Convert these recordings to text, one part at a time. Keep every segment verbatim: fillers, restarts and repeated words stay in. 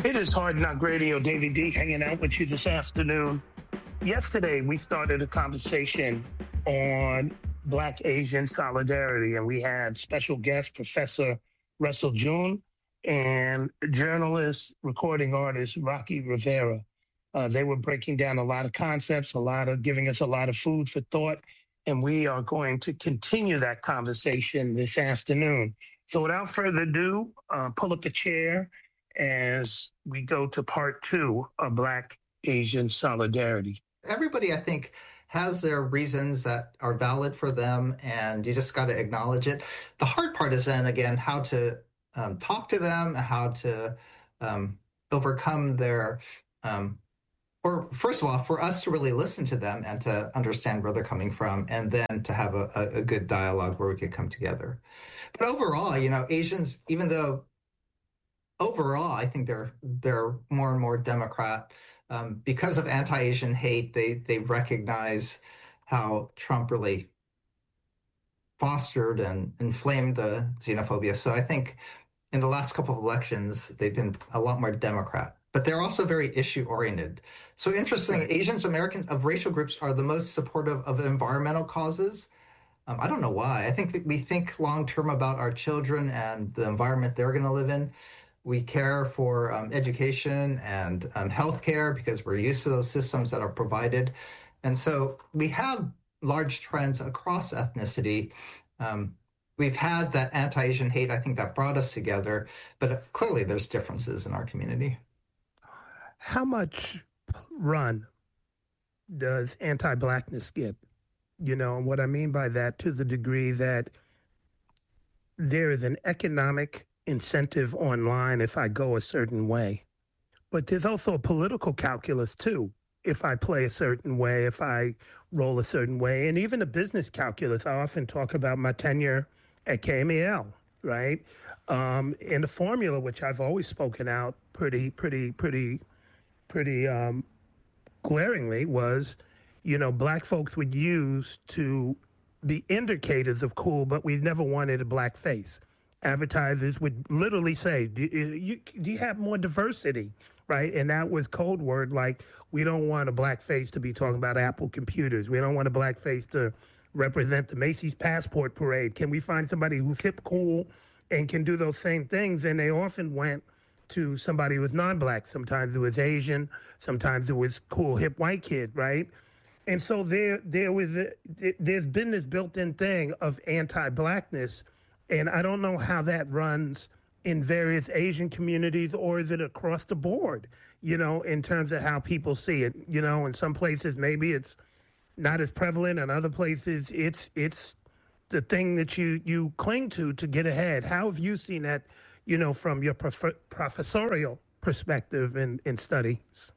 It is Hard Knock Radio. David D hanging out with you this afternoon. Yesterday, we started a conversation on Black Asian solidarity, and we had special guest Professor Russell June and journalist, recording artist Rocky Rivera. Uh, they were breaking down a lot of concepts, a lot of giving us a lot of food for thought, and we are going to continue that conversation this afternoon. So without further ado, uh, pull up a chair as we go to part two of Black Asian solidarity. Everybody, I think, has their reasons that are valid for them, and you just got to acknowledge it. The hard part is then, again, how to um, talk to them, how to um, overcome their, um, or first of all, for us to really listen to them and to understand where they're coming from, and then to have a, a, a good dialogue where we could come together. But overall, you know, Asians, even though overall, I think they're they're more and more Democrat. Um, because of anti-Asian hate, they they recognize how Trump really fostered and inflamed the xenophobia. So I think in the last couple of elections, they've been a lot more Democrat. But they're also very issue-oriented. So interesting, Asians, Americans of racial groups are the most supportive of environmental causes. Um, I don't know why. I think that we think long-term about our children and the environment they're going to live in. We care for um, education and um, healthcare because we're used to those systems that are provided. And so we have large trends across ethnicity. Um, we've had that anti-Asian hate, I think, that brought us together, but clearly there's differences in our community. How much run does anti-Blackness get? You know, and what I mean by that, to the degree that there is an economic incentive online if I go a certain way. But there's also a political calculus too. If I play a certain way, if I roll a certain way, and even a business calculus. I often talk about my tenure at K M E L, right? Um, and the formula, which I've always spoken out pretty, pretty, pretty, pretty um, glaringly, was, you know, Black folks would use to be indicators of cool, but we never wanted a Black face. Advertisers would literally say, do you, do you have more diversity, right? And that was code word, like, we don't want a Black face to be talking about Apple computers. We don't want a Black face to represent the Macy's Passport Parade. Can we find somebody who's hip, cool, and can do those same things? And they often went to somebody who was non-Black. Sometimes it was Asian. Sometimes it was cool, hip, white kid, right? And so there, there was a, there's been this built-in thing of anti-Blackness. And I don't know how that runs in various Asian communities, or is it across the board, you know, in terms of how people see it. You know, in some places, maybe it's not as prevalent. In other places, it's it's the thing that you, you cling to to get ahead. How have you seen that, you know, from your prof- professorial perspective in, in studies?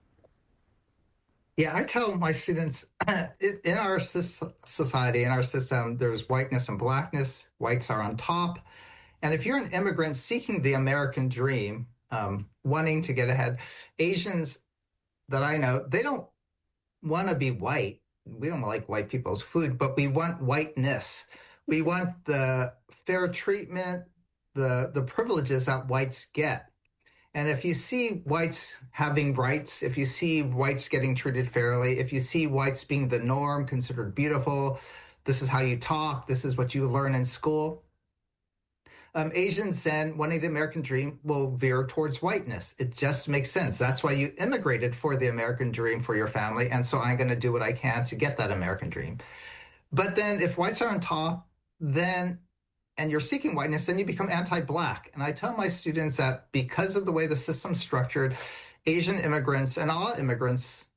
Yeah, I tell my students, in our society, in our system, there's whiteness and Blackness. Whites are on top. And if you're an immigrant seeking the American dream, um, wanting to get ahead, Asians that I know, they don't want to be white. We don't like white people's food, but we want whiteness. We want the fair treatment, the the privileges that whites get. And if you see whites having rights, if you see whites getting treated fairly, if you see whites being the norm, considered beautiful, this is how you talk, this is what you learn in school, um, Asians then, wanting the American dream, will veer towards whiteness. It just makes sense. That's why you immigrated for the American dream for your family, and so I'm going to do what I can to get that American dream. But then if whites are on top, then and you're seeking whiteness, then you become anti-Black. And I tell my students that because of the way the system's structured, Asian immigrants and all immigrants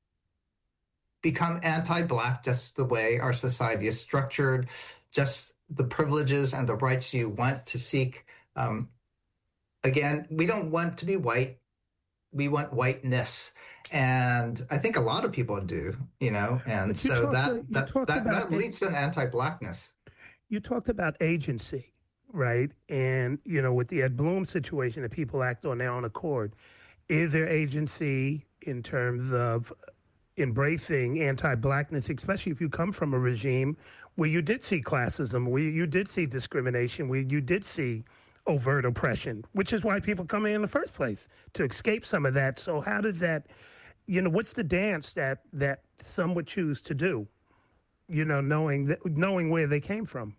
become anti-Black just the way our society is structured, just the privileges and the rights you want to seek. Um, again, we don't want to be white. We want whiteness. And I think a lot of people do, you know, and you so that, to, that, that, that leads to an anti-Blackness. You talked about agency, right? And, you know, with the Ed Bloom situation, that people act on their own accord. Is there agency in terms of embracing anti-Blackness, especially if you come from a regime where you did see classism, where you did see discrimination, where you did see overt oppression, which is why people come here in the first place, to escape some of that. So how does that, you know, what's the dance that that some would choose to do, you know, knowing that, knowing where they came from?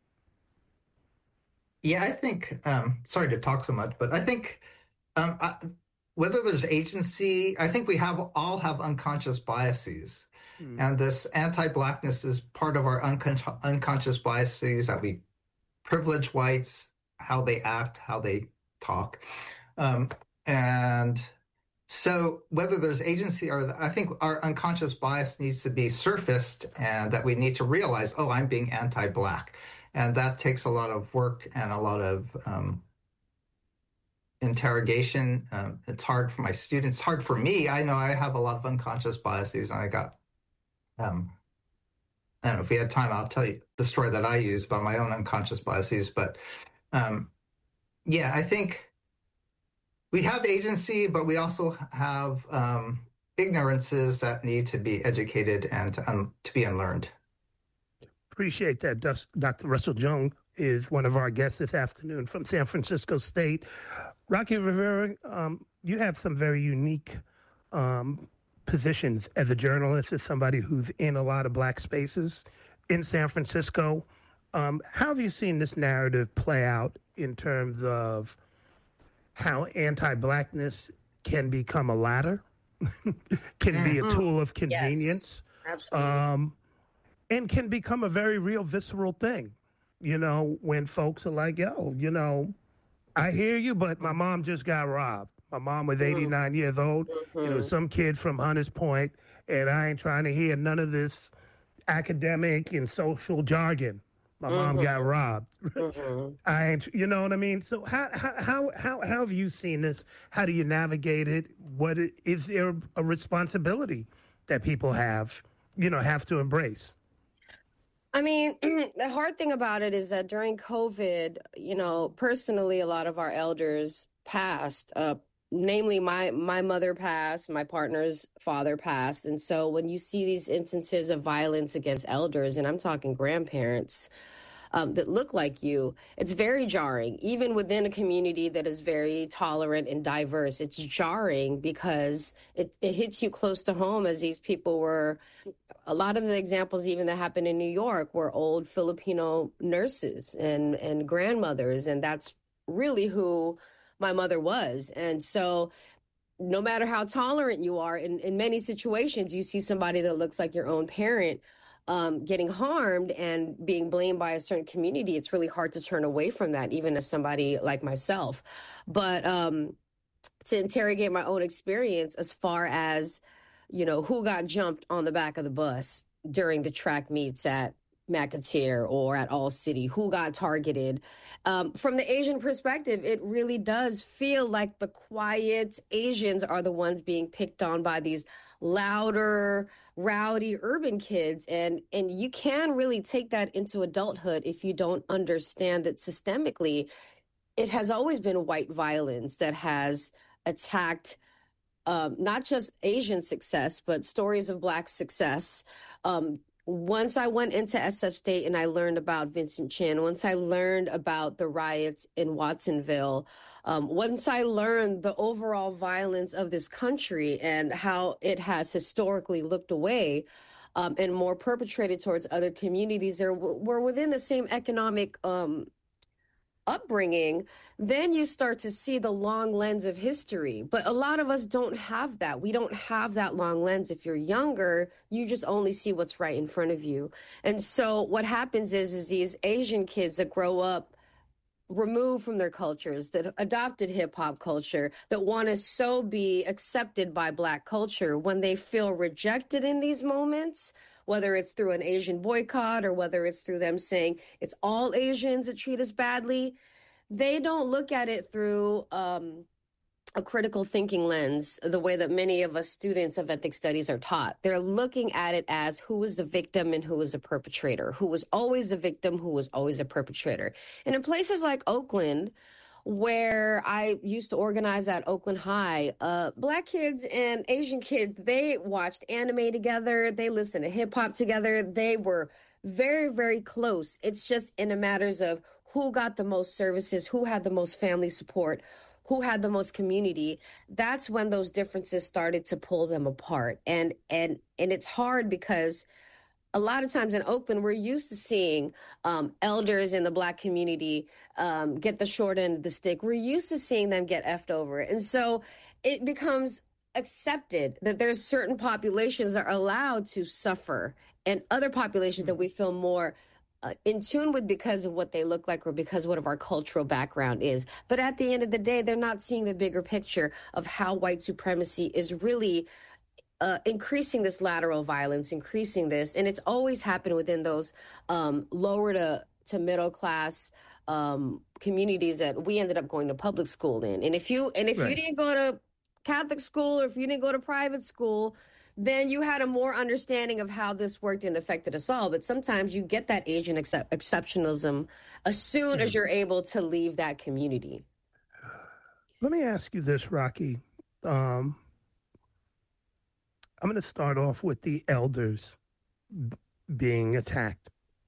Yeah, I think, um, sorry to talk so much, but I think um, I, whether there's agency, I think we have all have unconscious biases. Mm. And this anti-Blackness is part of our uncon- unconscious biases that we privilege whites, how they act, how they talk. Um, and so whether there's agency or I think our unconscious bias needs to be surfaced and that we need to realize, oh, I'm being anti-Black. And that takes a lot of work and a lot of um, interrogation. Um, it's hard for my students. It's hard for me. I know I have a lot of unconscious biases, and I got, um, I don't know if we had time, I'll tell you the story that I use about my own unconscious biases. But um, yeah, I think we have agency, but we also have um, ignorances that need to be educated and to, um, to be unlearned. Appreciate that. Doctor Russell Jones is one of our guests this afternoon from San Francisco State. Rocky Rivera, um, you have some very unique um, positions as a journalist, as somebody who's in a lot of Black spaces in San Francisco. Um, how have you seen this narrative play out in terms of how anti-Blackness can become a ladder, can be a tool of convenience? Yes, absolutely. Um, and can become a very real visceral thing, you know, when folks are like, yo, you know, I hear you, but my mom just got robbed. My mom was eighty-nine mm-hmm. years old, mm-hmm. you know, some kid from Hunters Point, and I ain't trying to hear none of this academic and social jargon. My mm-hmm. mom got robbed. Mm-hmm. I ain't, you know what I mean? So how, how, how, how, how have you seen this? How do you navigate it? What is there a responsibility that people have, you know, have to embrace? I mean, the hard thing about it is that during COVID, you know, personally, a lot of our elders passed, uh, namely my, my mother passed, my partner's father passed. And so when you see these instances of violence against elders, and I'm talking grandparents, Um, that look like you, it's very jarring, even within a community that is very tolerant and diverse. It's jarring because it, it hits you close to home, as these people were. A lot of the examples even that happened in New York were old Filipino nurses and, and grandmothers. And that's really who my mother was. And so no matter how tolerant you are, in, in many situations, you see somebody that looks like your own parent Um, getting harmed and being blamed by a certain community. It's really hard to turn away from that, even as somebody like myself. But um, to interrogate my own experience as far as, you know, who got jumped on the back of the bus during the track meets at McAteer or at All City, who got targeted. Um, from the Asian perspective, it really does feel like the quiet Asians are the ones being picked on by these louder, rowdy urban kids. And, and you can really take that into adulthood if you don't understand that systemically, it has always been white violence that has attacked um, not just Asian success, but stories of Black success. Um, Once I went into S F State and I learned about Vincent Chin, once I learned about the riots in Watsonville, um, once I learned the overall violence of this country and how it has historically looked away um, and more perpetrated towards other communities that were within the same economic um, upbringing, then you start to see the long lens of history. But a lot of us don't have that. We don't have that long lens. If you're younger, you just only see what's right in front of you. And so what happens is, is these Asian kids that grow up removed from their cultures, that adopted hip hop culture, that want to so be accepted by Black culture, when they feel rejected in these moments, whether it's through an Asian boycott or whether it's through them saying it's all Asians that treat us badly, they don't look at it through um, a critical thinking lens, the way that many of us students of ethnic studies are taught. They're looking at it as who is the victim and who is a perpetrator, who was always the victim, who was always a perpetrator. And in places like Oakland, where I used to organize at Oakland High, uh, Black kids and Asian kids, they watched anime together. They listened to hip hop together. They were very, very close. It's just in a matters of who got the most services, who had the most family support, who had the most community, that's when those differences started to pull them apart. And and and it's hard because a lot of times in Oakland, we're used to seeing um, elders in the Black community um, get the short end of the stick. We're used to seeing them get effed over. And so it becomes accepted that there's certain populations that are allowed to suffer and other populations that we feel more uh, in tune with because of what they look like or because of what our cultural background is. But at the end of the day, they're not seeing the bigger picture of how white supremacy is really Uh, increasing this lateral violence, increasing this, and it's always happened within those um, lower to, to middle class um, communities that we ended up going to public school in. And if you and if Right. you didn't go to Catholic school or if you didn't go to private school, then you had a more understanding of how this worked and affected us all. But sometimes you get that Asian excep- exceptionalism as soon as you're able to leave that community. Let me ask you this, Rocky. Um, I'm going to start off with the elders b- being attacked.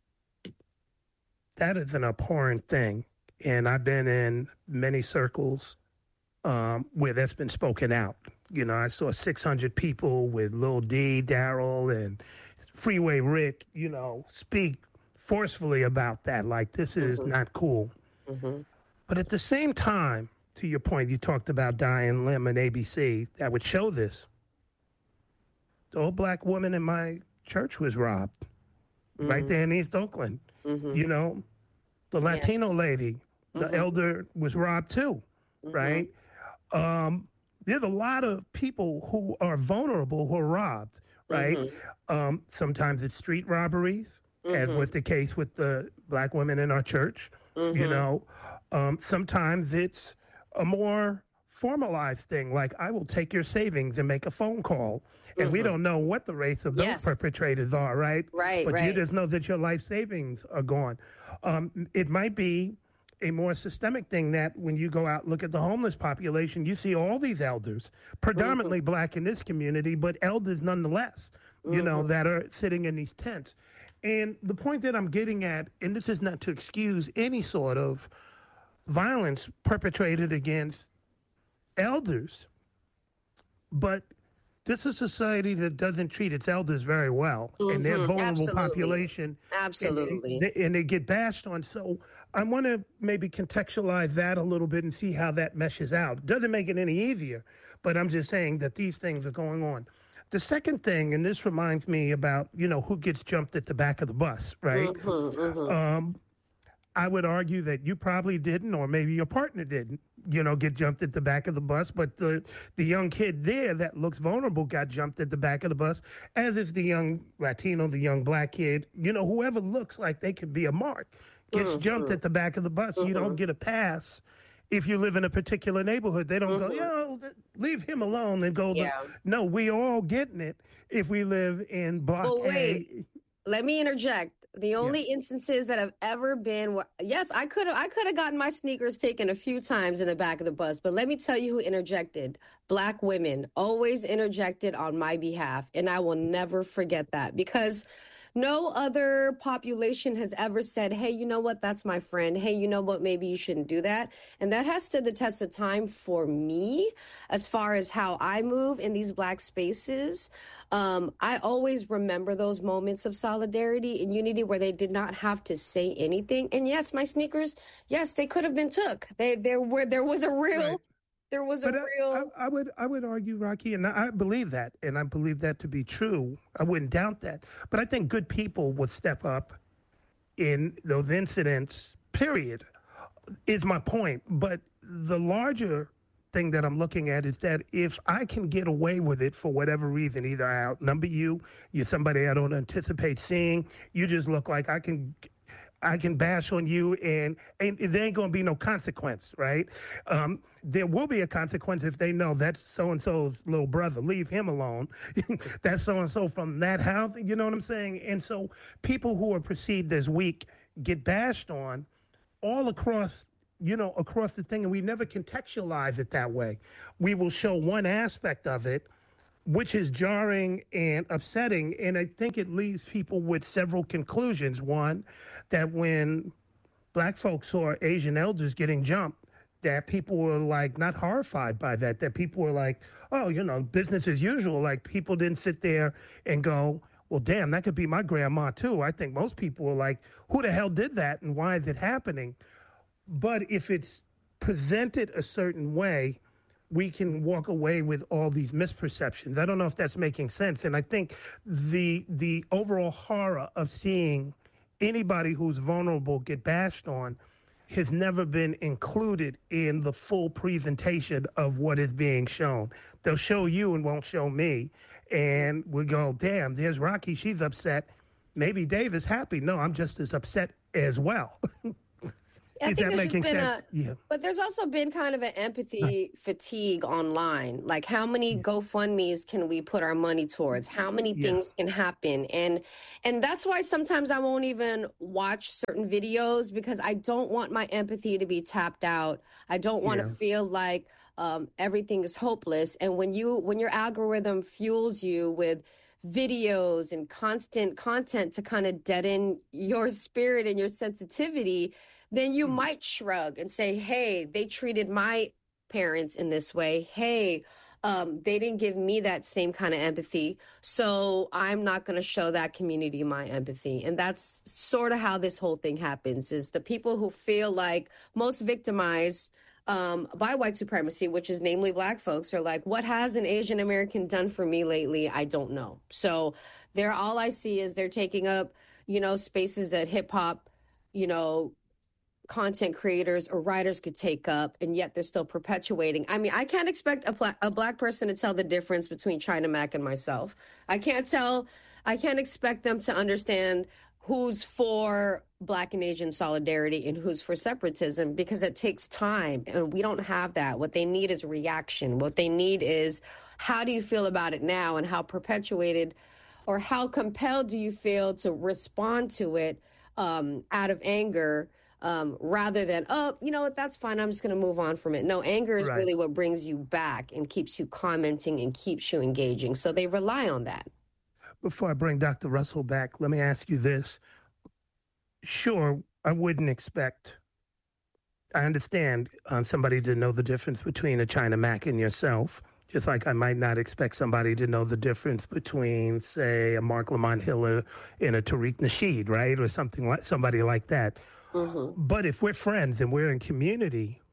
That is an abhorrent thing. And I've been in many circles um, where that's been spoken out. You know, I saw six hundred people with Lil D, Daryl, and Freeway Rick, you know, speak forcefully about that. Like, this is Mhm. not cool. Mhm. But at the same time, to your point, you talked about Diane Lim and A B C that would show this. The old black woman in my church was robbed right there in East Oakland. Mhm. You know, the Latino Yes. lady, the Mhm. elder was robbed too, Mhm. right? Um, there's a lot of people who are vulnerable who are robbed, right? Mhm. Um, sometimes it's street robberies, as Mhm. was the case with the black women in our church. You Mhm. know, um, sometimes it's a more formalized thing, like I will take your savings and make a phone call. And we Mhm. don't know what the race of those Yes. perpetrators are, right? Right, But you right. just know that your life savings are gone. Um, it might be a more systemic thing that when you go out and look at the homeless population, you see all these elders, predominantly black in this community, but elders nonetheless, you know, Mhm. that are sitting in these tents. And the point that I'm getting at, and this is not to excuse any sort of violence perpetrated against elders, but this is a society that doesn't treat its elders very well, and they're a Mhm. vulnerable Absolutely. population, and, and, Absolutely. they, and they get bashed on. So I want to maybe contextualize that a little bit and see how that meshes out. Doesn't make it any easier, but I'm just saying that these things are going on. The second thing, and this reminds me about, you know, who gets jumped at the back of the bus, right? Mhm. Mhm. Um, I would argue that you probably didn't, or maybe your partner didn't, you know, get jumped at the back of the bus. But the the young kid there that looks vulnerable got jumped at the back of the bus, as is the young Latino, the young black kid. You know, whoever looks like they could be a mark gets jumped Mhm. at the back of the bus. You don't Mhm. get a pass if you live in a particular neighborhood. They don't go, Mhm. yo, leave him alone and go. The, Yeah. no, we all getting it if we live in Block Well, wait. A. Let me interject. The Yeah. only instances that have ever been, wh- yes, I could have, I could have gotten my sneakers taken a few times in the back of the bus, but let me tell you who interjected. Black women always interjected on my behalf, and I will never forget that because no other population has ever said, hey, you know what? That's my friend. Hey, you know what? Maybe you shouldn't do that. And that has stood the test of time for me as far as how I move in these Black spaces. Um, I always remember those moments of solidarity and unity where they did not have to say anything. And yes, my sneakers, yes, they could have been took. They there were there was a real Right. there was a But I, I, real I would I would argue, Rocky, and I believe that, and I believe that to be true. I wouldn't doubt that. But I think good people would step up in those incidents. Period. Is my point. But the larger thing that I'm looking at is that if I can get away with it for whatever reason, either I outnumber you, you're somebody I don't anticipate seeing, you just look like I can I can bash on you, and, and there ain't going to be no consequence, right? Um, there will be a consequence if they know that's so-and-so's little brother. Leave him alone. That's so-and-so from that house. You know what I'm saying? And so people who are perceived as weak get bashed on all across, you know, across the thing, and we never contextualize it that way. We will show one aspect of it, which is jarring and upsetting. And I think it leaves people with several conclusions. One, that when black folks saw Asian elders getting jumped, that people were like not horrified by that, that people were like, oh, you know, business as usual. Like people didn't sit there and go, well, damn, that could be my grandma too. I think most people were like, who the hell did that and why is it happening? But if it's presented a certain way, we can walk away with all these misperceptions. I don't know if that's making sense. And I think the the overall horror of seeing anybody who's vulnerable get bashed on has never been included in the full presentation of what is being shown. They'll show you and won't show me. And we go, damn, there's Rocky. She's upset. Maybe Dave is happy. No, I'm just as upset as well. I Is think that there's making just been sense? a, Yeah. but there's also been kind of an empathy fatigue online. Like how many GoFundMe's can we put our money towards? How many Yeah. things can happen? And and that's why sometimes I won't even watch certain videos because I don't want my empathy to be tapped out. I don't want Yeah. to feel like um, everything is hopeless. And when you when your algorithm fuels you with videos and constant content to kind of deaden your spirit and your sensitivity, then you might shrug and say, hey, they treated my parents in this way. Hey, um, they didn't give me that same kind of empathy. So I'm not going to show that community my empathy. And that's sort of how this whole thing happens, is the people who feel like most victimized um, by white supremacy, which is namely black folks, are like, what has an Asian American done for me lately? I don't know. So they're all I see is they're taking up, you know, spaces that hip hop, you know, content creators or writers could take up, and yet they're still perpetuating. I mean, I can't expect a, pla- a black person to tell the difference between China Mac and myself. I can't tell, I can't expect them to understand who's for Black and Asian solidarity and who's for separatism, because it takes time and we don't have that. What they need is reaction. What they need is, how do you feel about it now, and how perpetuated or how compelled do you feel to respond to it um, out of anger? Um, rather than, oh, you know what, that's fine, I'm just going to move on from it. No, anger is Right. really what brings you back and keeps you commenting and keeps you engaging. So they rely on that. Before I bring Doctor Russell back, let me ask you this. Sure, I wouldn't expect, I understand uh, somebody to know the difference between a China Mac and yourself, just like I might not expect somebody to know the difference between, say, a Mark Lamont Hill and a Tariq Nasheed, right? Or something like somebody like that. Mm-hmm. But if we're friends and we're in community,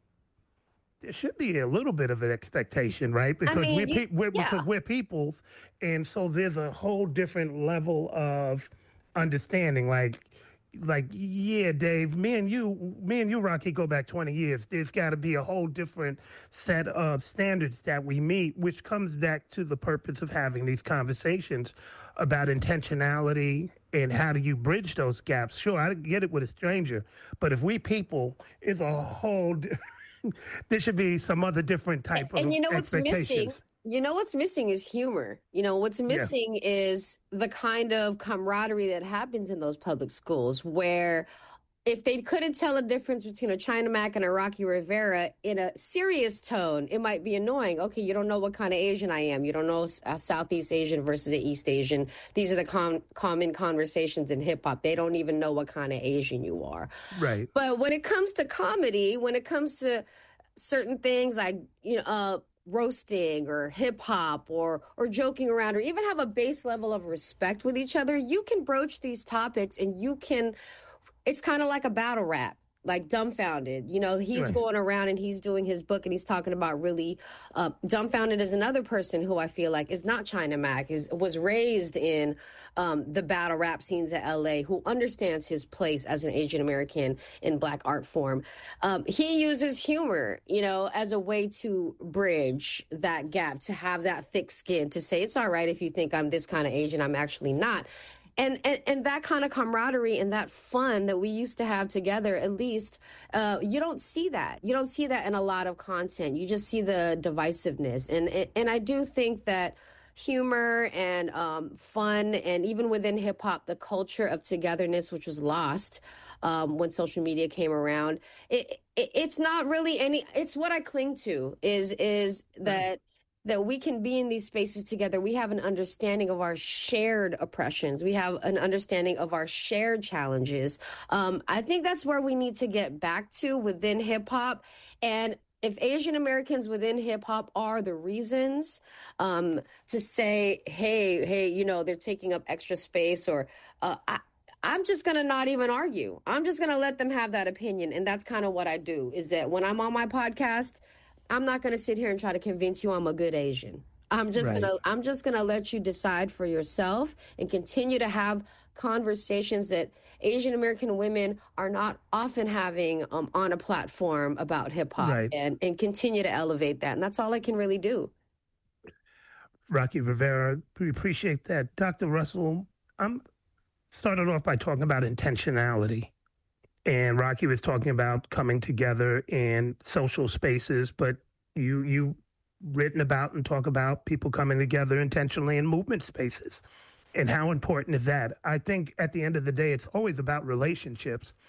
there should be a little bit of an expectation, right? Because mean, we're, you- pe- we're yeah. because we're peoples, and so there's a whole different level of understanding. Like, like yeah, Dave, me and you, me and you, Rocky, go back twenty years. There's got to be a whole different set of standards that we meet, which comes back to the purpose of having these conversations about intentionality and how do you bridge those gaps. Sure, I get it with a stranger, but if we people is a whole, di- there should be some other different type And of you know what's expectations. missing? You know what's missing is humor. You know, what's missing is the kind of camaraderie that happens in those public schools, where if they couldn't tell a difference between a China Mac and a Rocky Rivera in a serious tone, it might be annoying. Okay, you don't know what kind of Asian I am. You don't know a Southeast Asian versus an East Asian. These are the com- common conversations in hip hop. They don't even know what kind of Asian you are. Right. But when it comes to comedy, when it comes to certain things like, you know, uh, roasting or hip hop or or joking around, or even have a base level of respect with each other, you can broach these topics and you can, it's kind of like a battle rap, like Dumbfounded. You know, he's Right. going around and he's doing his book and he's talking about really, uh, Dumbfounded is another person who I feel like is not China Mac, is was raised in um, the battle rap scenes of L A, who understands his place as an Asian American in Black art form. Um, he uses humor, you know, as a way to bridge that gap, to have that thick skin, to say, it's all right if you think I'm this kind of Asian, I'm actually not. And, and and that kind of camaraderie and that fun that we used to have together, at least, uh, you don't see that. You don't see that in a lot of content. You just see the divisiveness. And and I do think that humor and um, fun, and even within hip hop, the culture of togetherness, which was lost um, when social media came around, it, it it's not really any. It's what I cling to is is that that we can be in these spaces together. We have an understanding of our shared oppressions. We have an understanding of our shared challenges. Um, I think that's where we need to get back to within hip hop. And if Asian Americans within hip hop are the reasons um, to say, hey, hey, you know, they're taking up extra space, or uh, I, I'm just going to not even argue. I'm just going to let them have that opinion. And that's kind of what I do, is that when I'm on my podcast, I'm not going to sit here and try to convince you I'm a good Asian. I'm just Right. going to I'm just going to let you decide for yourself and continue to have conversations that Asian American women are not often having um, on a platform about hip hop, Right. and, and continue to elevate that. And that's all I can really do. Rocky Rivera, we appreciate that. Doctor Russell, I'm started off by talking about intentionality. And Rocky was talking about coming together in social spaces, but you you written about and talk about people coming together intentionally in movement spaces. And how important is that? I think at the end of the day, it's always about relationships.